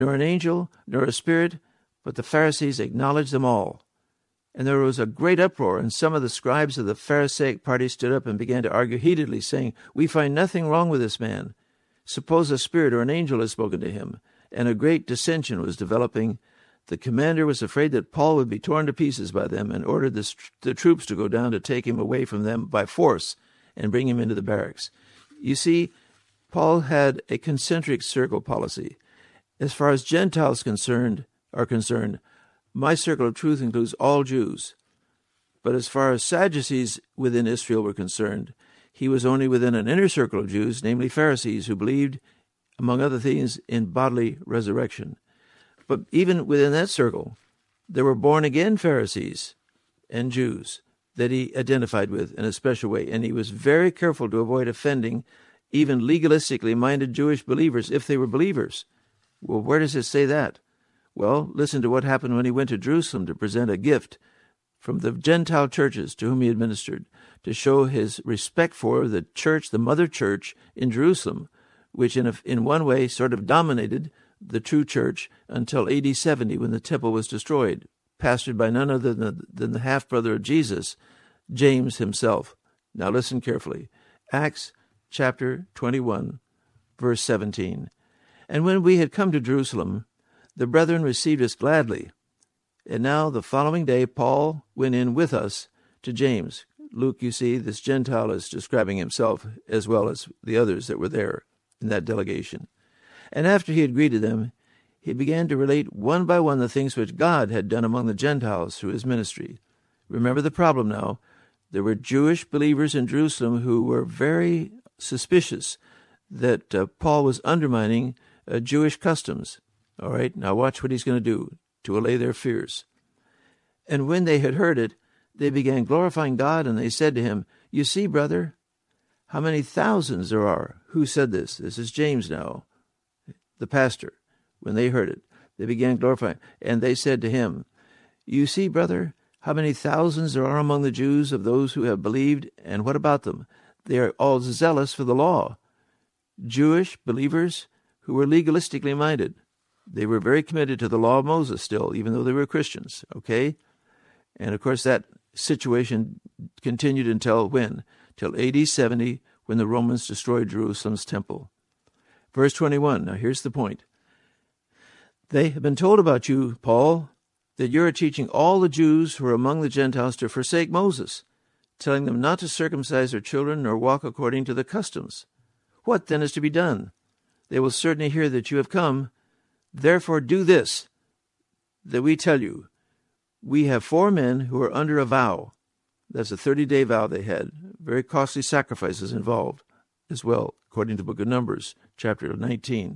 nor an angel, nor a spirit, but the Pharisees acknowledged them all. And there was a great uproar, and some of the scribes of the Pharisaic party stood up and began to argue heatedly, saying, "We find nothing wrong with this man. Suppose a spirit or an angel has spoken to him." And a great dissension was developing. The commander was afraid that Paul would be torn to pieces by them, and ordered the troops to go down to take him away from them by force and bring him into the barracks. You see, Paul had a concentric circle policy. As far as Gentiles are concerned, my circle of truth includes all Jews. But as far as Sadducees within Israel were concerned, he was only within an inner circle of Jews, namely Pharisees, who believed, among other things, in bodily resurrection. But even within that circle, there were born-again Pharisees and Jews that he identified with in a special way, and he was very careful to avoid offending even legalistically minded Jewish believers if they were believers. Well, where does it say that? Well, listen to what happened when he went to Jerusalem to present a gift from the Gentile churches to whom he administered, to show his respect for the church, the mother church in Jerusalem, which in one way sort of dominated the true church until AD 70, when the temple was destroyed, pastored by none other than the half-brother of Jesus, James himself. Now listen carefully. Acts chapter 21, verse 17. "And when we had come to Jerusalem, the brethren received us gladly. And now the following day Paul went in with us to James." Luke, you see, this Gentile is describing himself as well as the others that were there in that delegation. "And after he had greeted them, he began to relate one by one the things which God had done among the Gentiles through his ministry." Remember the problem now. There were Jewish believers in Jerusalem who were very suspicious that Paul was undermining Jewish customs. All right, now watch what he's going to do to allay their fears. "And when they had heard it, they began glorifying God, and they said to him, 'You see, brother, how many thousands there are.'" Who said this? This is James now, the pastor. When they heard it, they began glorifying. "And they said to him, 'You see, brother, how many thousands there are among the Jews of those who have believed, and what about them? They are all zealous for the law.'" Jewish believers who were legalistically minded. They were very committed to the law of Moses still, even though they were Christians, okay? And, of course, that situation continued until when? Till AD 70, when the Romans destroyed Jerusalem's temple. Verse 21, now here's the point. "They have been told about you, Paul, that you are teaching all the Jews who are among the Gentiles to forsake Moses, telling them not to circumcise their children nor walk according to the customs. What then is to be done? They will certainly hear that you have come. Therefore do this, that we tell you. We have 4 men who are under a vow." That's a 30-day vow they had. Very costly sacrifices involved as well, according to the book of Numbers, chapter 19.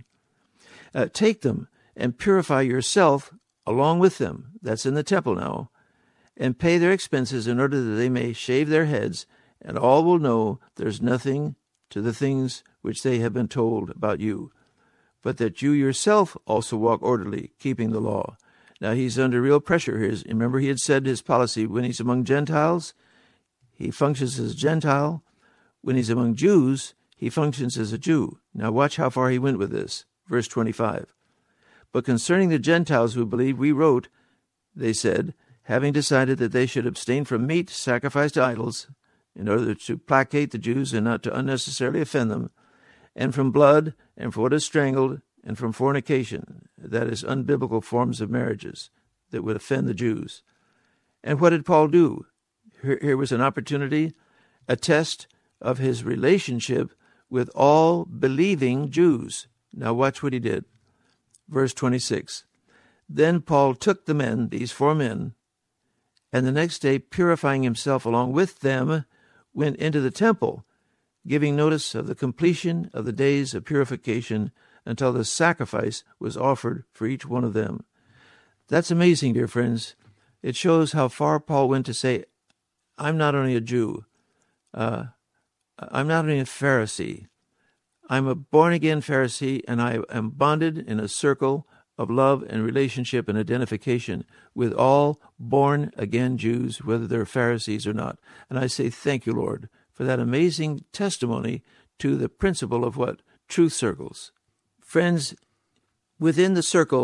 "Take them and purify yourself along with them." That's in the temple now. "And pay their expenses in order that they may shave their heads, and all will know there's nothing to the things which they have been told about you, but that you yourself also walk orderly, keeping the law." Now he's under real pressure here. Remember, he had said his policy, when he's among Gentiles, he functions as a Gentile. When he's among Jews, he functions as a Jew. Now watch how far he went with this. Verse 25. "But concerning the Gentiles who believe, we wrote," they said, "having decided that they should abstain from meat sacrificed to idols, in order to placate the Jews and not to unnecessarily offend them, and from blood, and from what is strangled, and from fornication," that is, unbiblical forms of marriages that would offend the Jews. And what did Paul do? Here was an opportunity, a test of his relationship with all believing Jews. Now watch what he did. Verse 26. "Then Paul took the men," these 4 men, "and the next day, purifying himself along with them, went into the temple, giving notice of the completion of the days of purification until the sacrifice was offered for each one of them." That's amazing, dear friends. It shows how far Paul went to say, I'm not only a Jew, I'm not only a Pharisee, I'm a born-again Pharisee, and I am bonded in a circle of love and relationship and identification with all born-again Jews, whether they're Pharisees or not. And I say thank you, Lord, for that amazing testimony to the principle of what? Truth circles. Friends, within the circle